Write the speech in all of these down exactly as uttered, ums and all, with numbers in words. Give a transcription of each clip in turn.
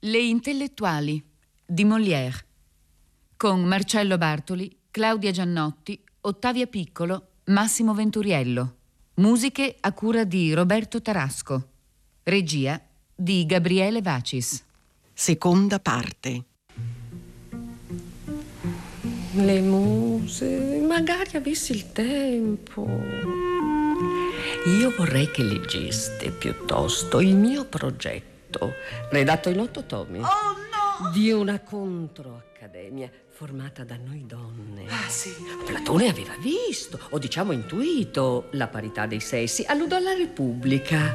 Le intellettuali di Molière, con Marcello Bartoli, Claudia Giannotti, Ottavia Piccolo, Massimo Venturiello. Musiche a cura di Roberto Tarasco. Regia di Gabriele Vacis. Seconda parte. Le muse, magari avessi il tempo. Io vorrei che leggeste piuttosto il mio progetto, redatto in otto tomi. Oh no! Di una controaccademia formata da noi donne. Ah sì. Platone aveva visto, o diciamo intuito, la parità dei sessi. Alludo alla Repubblica.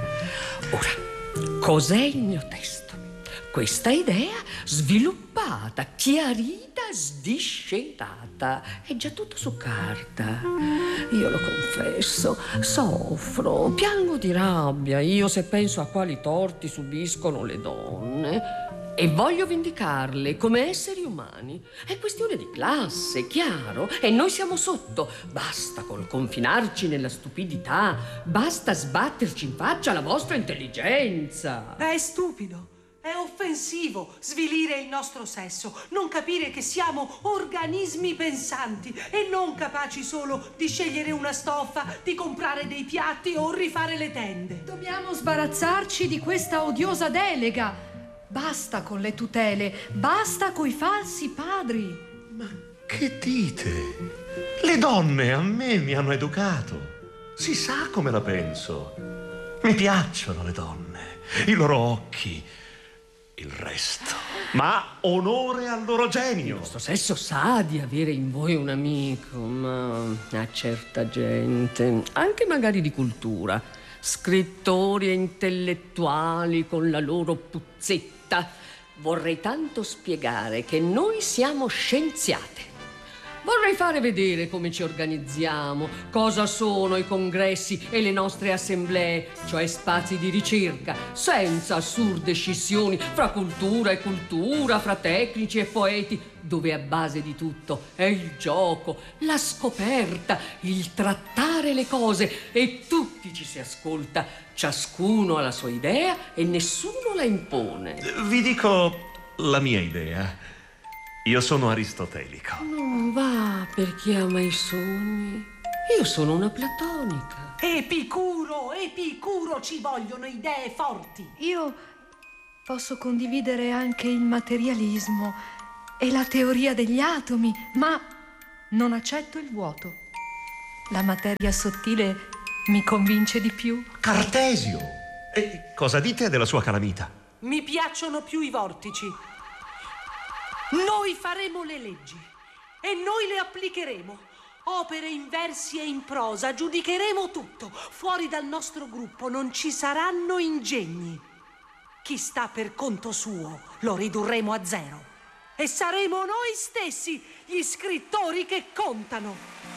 Ora, cos'è il mio testo? Questa idea sviluppata, chiarita, sdiscerata. È già tutto su carta. Io lo confesso, soffro, piango di rabbia io se penso a quali torti subiscono le donne. E voglio vendicarle come esseri umani. È questione di classe, chiaro? E noi siamo sotto. Basta col confinarci nella stupidità. Basta sbatterci in faccia la vostra intelligenza. È stupido. È offensivo svilire il nostro sesso, non capire che siamo organismi pensanti e non capaci solo di scegliere una stoffa, di comprare dei piatti o rifare le tende. Dobbiamo sbarazzarci di questa odiosa delega. Basta con le tutele, basta coi falsi padri. Ma che dite? Le donne a me mi hanno educato. Si sa come la penso. Mi piacciono le donne, i loro occhi, il resto. Ma onore al loro genio. Il vostro sesso sa di avere in voi un amico, ma a certa gente, anche magari di cultura, scrittori e intellettuali con la loro puzzetta, vorrei tanto spiegare che noi siamo scienziate. Vorrei fare vedere come ci organizziamo, cosa sono i congressi e le nostre assemblee, cioè spazi di ricerca, senza assurde scissioni fra cultura e cultura, fra tecnici e poeti, dove a base di tutto è il gioco, la scoperta, il trattare le cose, e tutti ci si ascolta, ciascuno ha la sua idea e nessuno la impone. Vi dico la mia idea. Io sono aristotelico. Non va per chi ama i sogni. Io sono una platonica. Epicuro, Epicuro, ci vogliono idee forti. Io posso condividere anche il materialismo e la teoria degli atomi, ma non accetto il vuoto. La materia sottile mi convince di più. Cartesio! E cosa dite della sua calamita? Mi piacciono più i vortici. Noi faremo le leggi e noi le applicheremo. Opere in versi e in prosa, giudicheremo tutto. Fuori dal nostro gruppo non ci saranno ingegni. Chi sta per conto suo lo ridurremo a zero. E saremo noi stessi gli scrittori che contano.